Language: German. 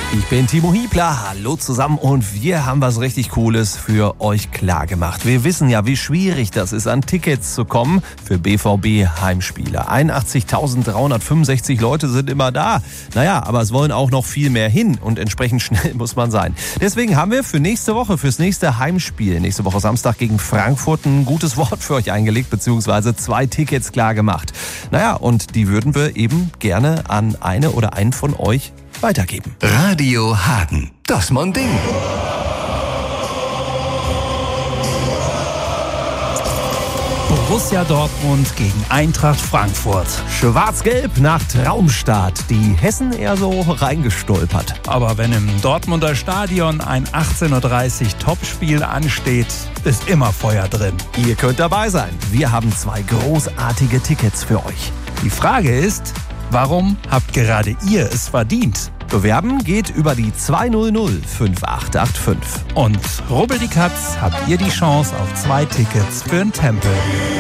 Ich bin Timo Hiebler, hallo zusammen und wir haben was richtig Cooles für euch klargemacht. Wir wissen ja, wie schwierig das ist, an Tickets zu kommen für BVB-Heimspiele. 81.365 Leute sind immer da. Naja, aber es wollen auch noch viel mehr hin und entsprechend schnell muss man sein. Deswegen haben wir für nächste Woche, fürs nächste Heimspiel, nächste Woche Samstag gegen Frankfurt, ein gutes Wort für euch eingelegt, beziehungsweise 2 Tickets klargemacht. Naja, und die würden wir eben gerne an eine oder einen von euch weitergeben. Radio Hagen, das Monding. Borussia Dortmund gegen Eintracht Frankfurt. Schwarz-Gelb nach Traumstart. Die Hessen eher so reingestolpert. Aber wenn im Dortmunder Stadion ein 18:30 Uhr Topspiel ansteht, ist immer Feuer drin. Ihr könnt dabei sein. Wir haben 2 großartige Tickets für euch. Die Frage ist, warum habt gerade ihr es verdient? Bewerben geht über die 200 5885. Und rubbel die Katz, habt ihr die Chance auf 2 Tickets für den Tempel.